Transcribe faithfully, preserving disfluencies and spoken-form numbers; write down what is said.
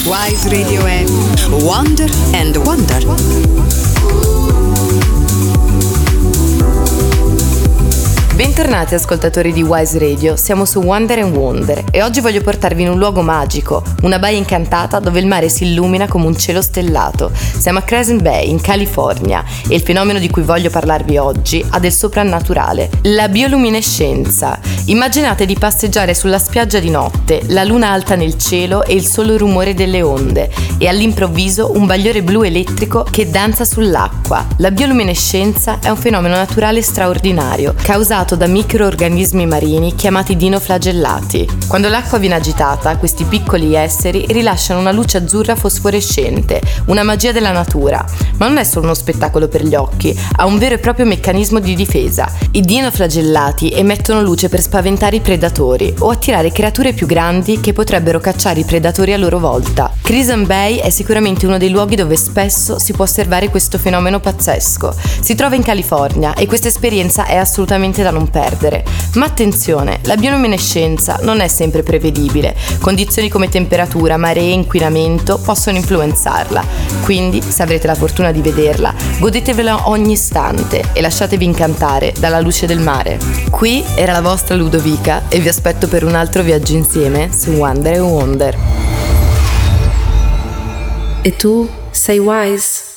Wise Radio è Wonder and Wonder. Bentornati ascoltatori di Wise Radio, siamo su Wonder and Wonder e oggi voglio portarvi in un luogo magico, una baia incantata dove il mare si illumina come un cielo stellato. Siamo a Crescent Bay, in California, e il fenomeno di cui voglio parlarvi oggi ha del soprannaturale, la bioluminescenza. Immaginate di passeggiare sulla spiaggia di notte, la luna alta nel cielo e il solo rumore delle onde, e all'improvviso un bagliore blu elettrico che danza sull'acqua. La bioluminescenza è un fenomeno naturale straordinario, causato da microorganismi marini chiamati dinoflagellati. Quando l'acqua viene agitata, questi piccoli esseri rilasciano una luce azzurra fosforescente, una magia della natura. Ma non è solo uno spettacolo per gli occhi, ha un vero e proprio meccanismo di difesa. I dinoflagellati emettono luce per spaventare i predatori o attirare creature più grandi che potrebbero cacciare i predatori a loro volta. Crescent Bay è sicuramente uno dei luoghi dove spesso si può osservare questo fenomeno pazzesco. Si trova in California e questa esperienza è assolutamente da non perdere. Ma attenzione, la bioluminescenza non è sempre prevedibile. Condizioni come temperatura, maree e inquinamento possono influenzarla. Quindi, se avrete la fortuna di vederla, godetevela ogni istante e lasciatevi incantare dalla luce del mare. Qui era la vostra Ludovica e vi aspetto per un altro viaggio insieme su Wonder and Wonder. E tu sei Wise?